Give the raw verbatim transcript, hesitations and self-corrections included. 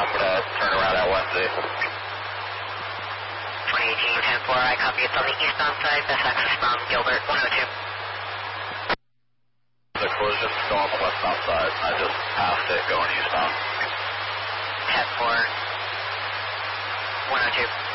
I'm going to turn around at Wednesday. twenty eighteen, ten four, I copy. It's on the eastbound side, best access from Gilbert, one oh two. The collision's still on the westbound side. I just passed it going eastbound. ten four, one oh two.